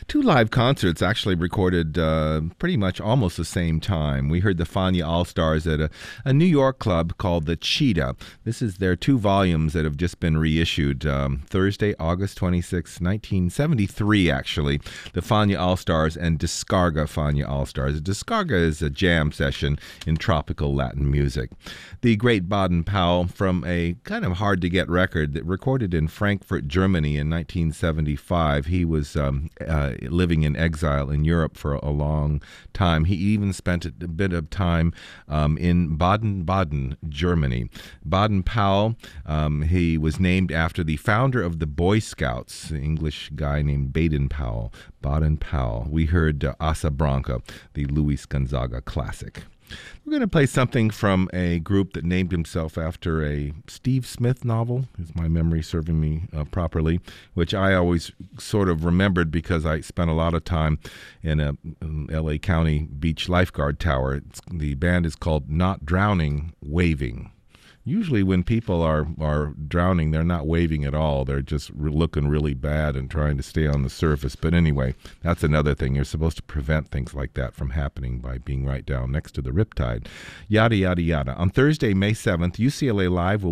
Two live concerts actually recorded pretty much almost the same time. We heard the Fania All-Stars at a New York club called the Cheetah. This is their two volumes that have just been reissued. Thursday, August 26, 1973, actually. The Fania All-Stars and Descarga Fania All-Stars. Descarga is a jam session in tropical Latin music. The great Baden Powell, from a kind of hard-to-get record that recorded in Frankfurt, Germany in 1975. He was living in exile in Europe for a long time. He even spent a bit of time in Baden-Baden, Germany. Baden Powell, he was named after the founder of the Boy Scouts, an English guy named Baden Powell. Baden Powell. We heard Asa Branca, the Luis Gonzaga classic. We're going to play something from a group that named himself after a Steve Smith novel, is my memory serving me properly, which I always sort of remembered because I spent a lot of time in a L.A. County beach lifeguard tower. The band is called Not Drowning, Waving. Usually when people are drowning, they're not waving at all. They're just looking really bad and trying to stay on the surface. But anyway, that's another thing. You're supposed to prevent things like that from happening by being right down next to the riptide. Yada, yada, yada. On Thursday, May 7th, UCLA Live will